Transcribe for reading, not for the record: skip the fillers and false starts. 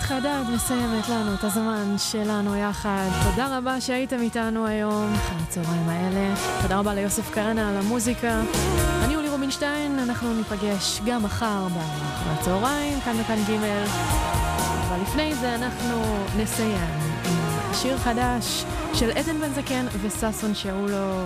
חדד מסיימת לנו את הזמן שלנו יחד. תודה רבה שהייתם איתנו היום אחרי הצהריים האלה. תודה רבה ליוסף כהנא על המוזיקה. אני אולי רובינשטיין, אנחנו ניפגש גם מחר אחרי הצהריים, כאן וכאן ג'. אבל לפני זה אנחנו נסיים עם שיר חדש של עדן בן זקן וססון שאולו.